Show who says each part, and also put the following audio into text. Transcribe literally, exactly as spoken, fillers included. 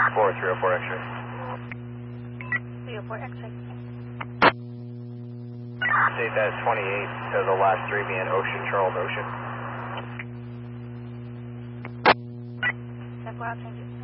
Speaker 1: four three oh four X-ray.
Speaker 2: three oh four X-ray.
Speaker 1: State that twenty-eight to the last three being Ocean, Charles Ocean.
Speaker 2: ten four, I'll change it.